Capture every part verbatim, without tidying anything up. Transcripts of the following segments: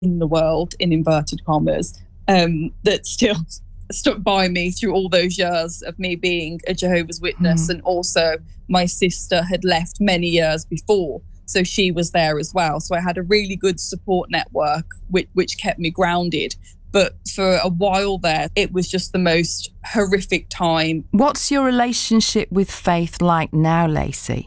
in the world, in inverted commas, um, that still stuck by me through all those years of me being a Jehovah's Witness. Mm. And also my sister had left many years before, so she was there as well. So I had a really good support network, which, which kept me grounded. But for a while there, it was just the most horrific time. What's your relationship with faith like now, Lacey?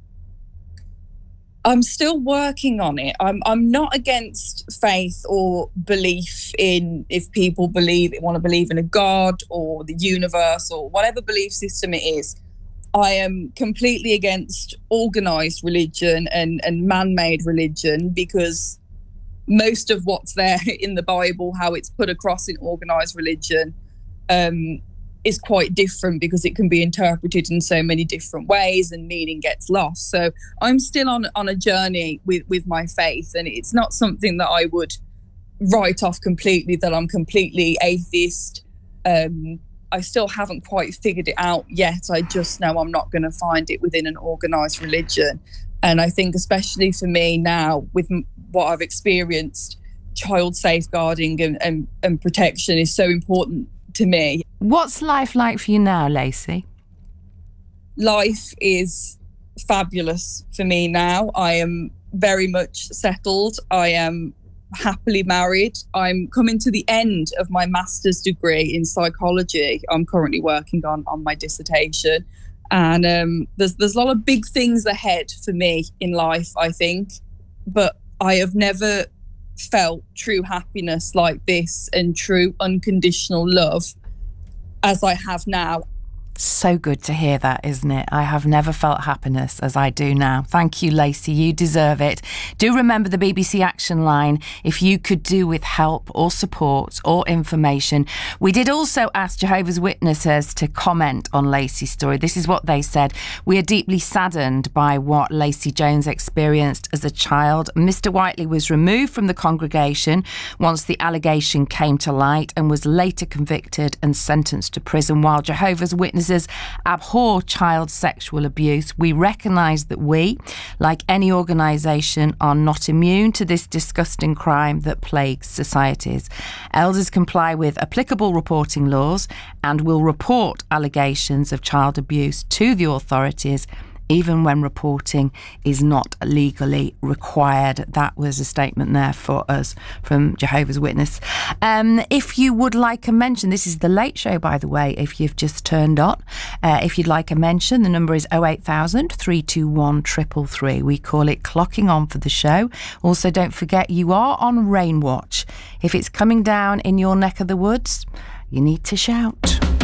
I'm still working on it. I'm I'm not against faith or belief in, if people believe, want to believe in a God or the universe or whatever belief system it is. I am completely against organised religion and, and man-made religion, because most of what's there in the Bible, how it's put across in organised religion, um, is quite different, because it can be interpreted in so many different ways and meaning gets lost. So I'm still on on a journey with, with my faith, and it's not something that I would write off completely, that I'm completely atheist. Um, I still haven't quite figured it out yet. I just know I'm not going to find it within an organised religion. And I think especially for me now, with what I've experienced, child safeguarding and, and, and protection is so important to me. What's life like for you now, Lacey? Life is fabulous for me now. I am very much settled. I am happily married. I'm coming to the end of my master's degree in psychology. I'm currently working on, on my dissertation. And um, there's there's a lot of big things ahead for me in life, I think. But I have never felt true happiness like this and true unconditional love as I have now. So good to hear that, isn't it? I have never felt happiness as I do now. Thank you, Lacey. You deserve it. Do remember the B B C Action Line if you could do with help or support or information. We did also ask Jehovah's Witnesses to comment on Lacey's story. This is what they said. We are deeply saddened by what Lacey Jones experienced as a child. Mister Whiteley was removed from the congregation once the allegation came to light and was later convicted and sentenced to prison. While Jehovah's Witnesses abhor child sexual abuse, we recognise that we, like any organisation, are not immune to this disgusting crime that plagues societies. Elders comply with applicable reporting laws and will report allegations of child abuse to the authorities, even when reporting is not legally required. That was a statement there for us from Jehovah's Witness. Um, if you would like a mention, this is The Late Show, by the way, if you've just turned on. Uh, if you'd like a mention, the number is oh eight thousand, three two one, three three three. We call it clocking on for the show. Also, don't forget, you are on Rain Watch. If it's coming down in your neck of the woods, you need to shout.